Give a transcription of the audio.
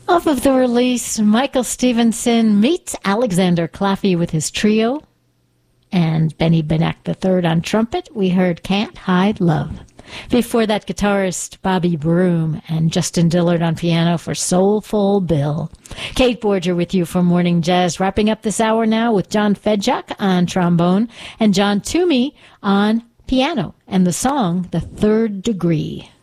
Off of the release, Michael Stevenson meets Alexander Claffey with his trio, and Benny Benek III on trumpet. We heard Can't Hide Love. Before that, guitarist Bobby Broom and Justin Dillard on piano for Soulful Bill. Kate Borger with you for Morning Jazz, wrapping up this hour now with John Fedchuk on trombone and John Toomey on piano, and the song The Third Degree.